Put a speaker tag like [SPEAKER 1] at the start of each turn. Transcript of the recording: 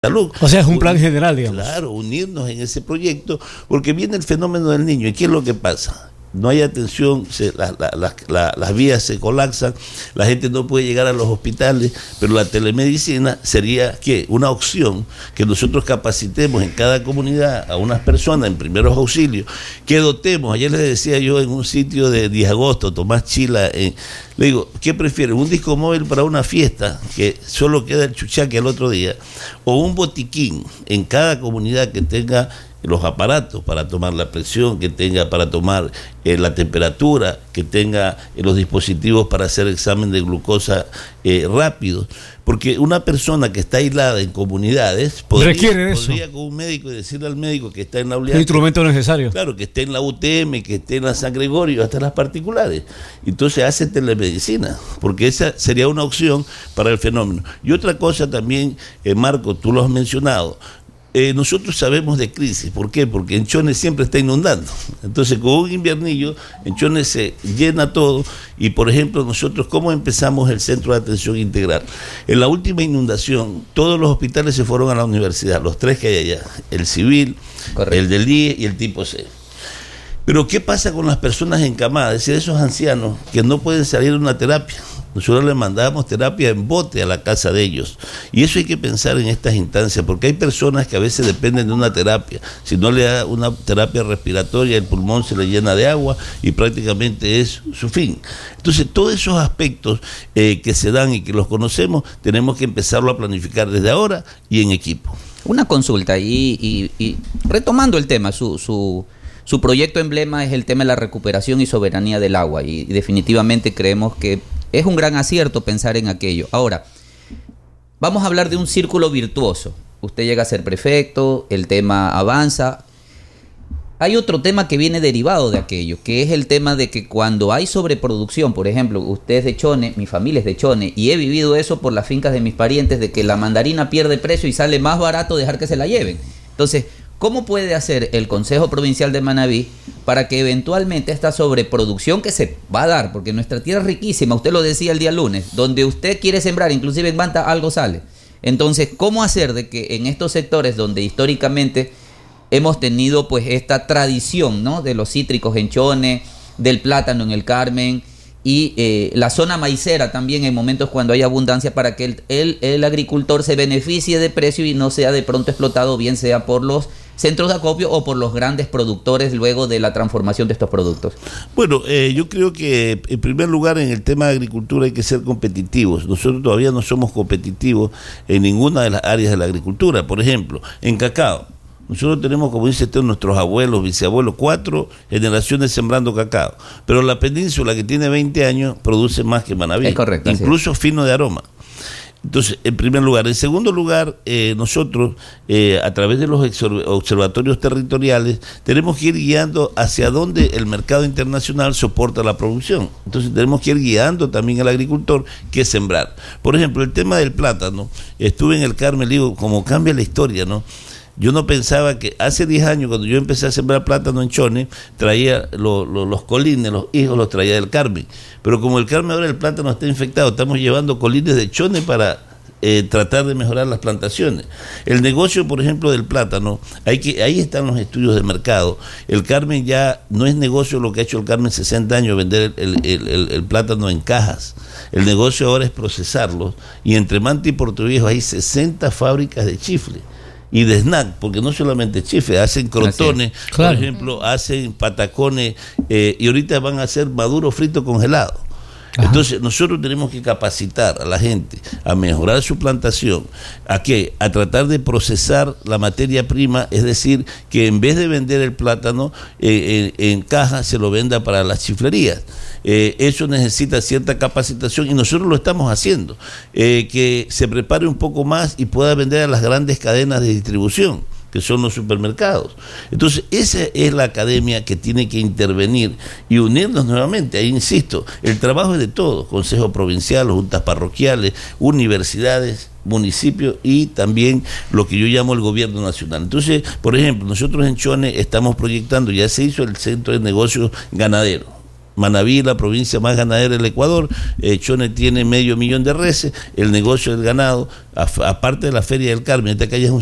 [SPEAKER 1] salud.
[SPEAKER 2] O sea, es un plan general, digamos.
[SPEAKER 1] Claro, unirnos en ese proyecto, porque viene el fenómeno del niño. ¿Y qué es lo que pasa? No hay atención, las vías se colapsan, la gente no puede llegar a los hospitales, pero la telemedicina sería ¿qué? Una opción que nosotros capacitemos en cada comunidad a unas personas en primeros auxilios, que dotemos. Ayer les decía yo en un sitio de 10 de agosto, Tomás Chila, le digo, ¿qué prefieren? ¿Un disco móvil para una fiesta que solo queda el chuchaque al otro día? ¿O un botiquín en cada comunidad que tenga los aparatos para tomar la presión, que tenga para tomar la temperatura, que tenga los dispositivos para hacer examen de glucosa rápido? Porque una persona que está aislada en comunidades podría con un médico y decirle al médico que está en la unidad,
[SPEAKER 2] un instrumento necesario.
[SPEAKER 1] Claro, que esté en la UTM, que esté en la San Gregorio, hasta las particulares. Entonces hace telemedicina, porque esa sería una opción para el fenómeno. Y otra cosa también, Marco, tú lo has mencionado. Nosotros sabemos de crisis. ¿Por qué? Porque en Chone siempre está inundando. Entonces, con un inviernillo, en Chone se llena todo. Y, por ejemplo, nosotros, ¿cómo empezamos el Centro de Atención Integral? En la última inundación, todos los hospitales se fueron a la universidad, los 3 que hay allá: el civil, correcto, el del IE y el tipo C. Pero, ¿qué pasa con las personas encamadas? Es decir, esos ancianos que no pueden salir de una terapia. Nosotros les mandábamos terapia en bote a la casa de ellos. Y eso hay que pensar en estas instancias, porque hay personas que a veces dependen de una terapia. Si no le da una terapia respiratoria, el pulmón se le llena de agua y prácticamente es su fin. Entonces, todos esos aspectos que se dan y que los conocemos, tenemos que empezarlo a planificar desde ahora y en equipo.
[SPEAKER 3] Una consulta, y retomando el tema, su proyecto emblema es el tema de la recuperación y soberanía del agua, y definitivamente creemos que es un gran acierto pensar en aquello. Ahora, vamos a hablar de un círculo virtuoso. Usted llega a ser prefecto, el tema avanza. Hay otro tema que viene derivado de aquello, que es el tema de que cuando hay sobreproducción, por ejemplo, usted es de Chone, mi familia es de Chone, y he vivido eso por las fincas de mis parientes, de que la mandarina pierde precio y sale más barato dejar que se la lleven. Entonces, ¿cómo puede hacer el Consejo Provincial de Manabí para que eventualmente esta sobreproducción que se va a dar, porque nuestra tierra es riquísima, usted lo decía el día lunes, donde usted quiere sembrar, inclusive en Manta, algo sale? Entonces, ¿cómo hacer de que en estos sectores donde históricamente hemos tenido pues esta tradición, ¿no?, de los cítricos en Chone, del plátano en el Carmen, y la zona maicera también en momentos cuando hay abundancia, para que el agricultor se beneficie de precio y no sea de pronto explotado, bien sea por los centros de acopio o por los grandes productores luego de la transformación de estos productos?
[SPEAKER 1] Bueno, yo creo que en primer lugar en el tema de agricultura hay que ser competitivos. Nosotros todavía no somos competitivos en ninguna de las áreas de la agricultura. Por ejemplo, en cacao, nosotros tenemos, como dice usted, nuestros abuelos, bisabuelos, 4 generaciones sembrando cacao. Pero la península, que tiene 20 años, produce más que Manabí.
[SPEAKER 3] Es correcto.
[SPEAKER 1] Incluso fino de aroma. Entonces, en primer lugar. En segundo lugar, nosotros, a través de los observatorios territoriales, tenemos que ir guiando hacia dónde el mercado internacional soporta la producción. Entonces, tenemos que ir guiando también al agricultor qué sembrar. Por ejemplo, el tema del plátano. Estuve en el Carmen, digo, como cambia la historia, ¿no? Yo no pensaba que hace 10 años, cuando yo empecé a sembrar plátano en Chone, traía los colines, los hijos los traía del Carmen. Pero como el Carmen ahora el plátano está infectado, estamos llevando colines de Chone para tratar de mejorar las plantaciones. El negocio, por ejemplo, del plátano, ahí están los estudios de mercado. El Carmen ya no es negocio lo que ha hecho el Carmen 60 años, vender el plátano en cajas. El negocio ahora es procesarlos. Y entre Manta y Puerto Viejo hay 60 fábricas de chifle y de snack, porque no solamente chifle, hacen crotones, claro, por ejemplo, hacen patacones, y ahorita van a hacer maduro frito congelado. Ajá. Entonces nosotros tenemos que capacitar a la gente a mejorar su plantación, a tratar de procesar la materia prima, es decir, que en vez de vender el plátano en caja, se lo venda para las chiflerías. Eso necesita cierta capacitación y nosotros lo estamos haciendo, que se prepare un poco más y pueda vender a las grandes cadenas de distribución, que son los supermercados. Entonces, esa es la academia que tiene que intervenir y unirnos nuevamente. Ahí insisto, el trabajo es de todos: Consejo Provincial, juntas parroquiales, universidades, municipios y también lo que yo llamo el gobierno nacional. Entonces, por ejemplo, nosotros en Chone estamos proyectando, ya se hizo el centro de negocios ganadero. Manabí, la provincia más ganadera del Ecuador. Chone tiene 500.000 de reses. El negocio del ganado, aparte de la Feria del Carmen, esta calle es un